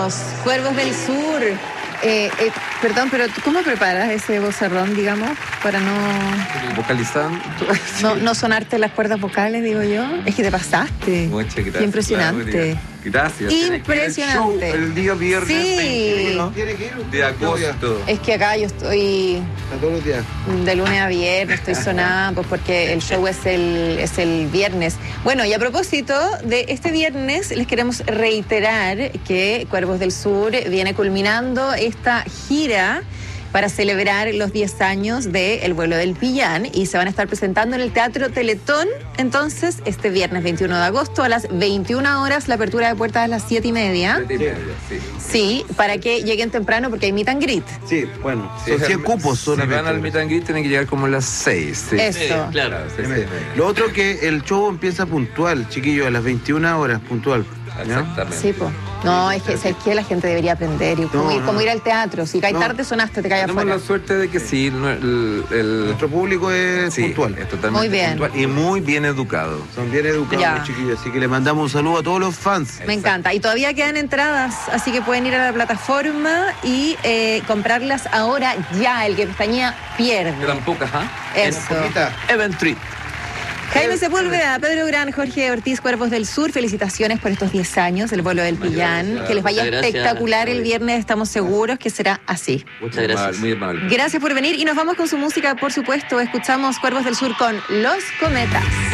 Bienvenidos, Cuervos del Sur. Perdón, pero ¿cómo preparas ese vocerrón, digamos, para vocalizando? no sonarte las cuerdas vocales, digo yo? Es que te pasaste. Muchas gracias. Qué impresionante. Gracias. Impresionante. El día viernes Sí. 21 de agosto. Es que acá yo estoy A todos los días. de lunes a viernes, estoy sonada, pues porque el show es el viernes. Bueno, y a propósito de este viernes, les queremos reiterar que Cuervos del Sur viene culminando esta gira para celebrar los 10 años del vuelo del Pillán y se van a estar presentando en el Teatro Teletón. Entonces, este viernes 21 de agosto a las 21 horas, la apertura de puertas a las 7:30. Sí, para que lleguen temprano porque hay meet and greet. Sí, bueno, Sí, son 100 cupos Si solamente. van al meet and greet tienen que llegar como a las 6. Sí. Eso. Claro. Sí. Lo otro que el show empieza puntual, chiquillos, a las 21 horas, puntual. ¿no? Exactamente. Sí, pues. No, es que la gente debería aprender. Y como ir al teatro. Si cae tarde, sonaste, te cae Tenemos afuera. la suerte de que sí, Nuestro público es sí, puntual. es totalmente Muy bien. puntual y muy bien educado. Son bien educados Ya. los chiquillos, así que les mandamos un saludo a todos los fans. Me encanta. Y todavía quedan entradas, así que pueden ir a la plataforma y comprarlas ahora ya. El que pestañea pierde. Quedan pocas, ¿ah? Eso. Eventry. Jaime Sepúlveda, Pedro Gran, Jorge Ortiz, Cuervos del Sur, felicitaciones por estos 10 años del vuelo del Pillán. Que les vaya Muchas gracias. espectacular el viernes, estamos seguros que será así. Muchas gracias. Muy amable. Gracias por venir y nos vamos con su música, por supuesto. Escuchamos Cuervos del Sur con Los Cometas.